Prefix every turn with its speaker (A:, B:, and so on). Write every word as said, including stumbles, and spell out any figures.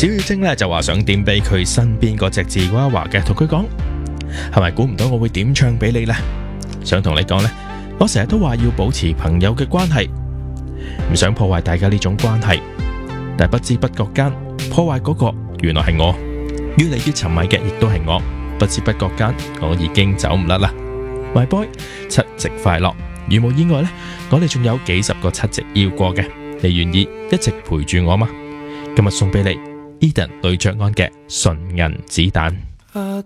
A: 小妖精咧就話想點俾佢身邊嗰隻芝娃娃嘅，同佢講，係咪估唔到我會點唱俾你呢？想同你講呢，我成日都話要保持朋友嘅關係，唔想破壞大家呢種關係，但不知不覺間破壞嗰個原來係我，越嚟越沉迷嘅亦都係我，不知不覺間我已經走唔甩啦。My boy， 七夕快樂！如無意外呢，我哋仲有幾十個七夕要過嘅，你願意一直陪住我嗎？今日送俾你 Eden 呂爵安嘅純銀子彈。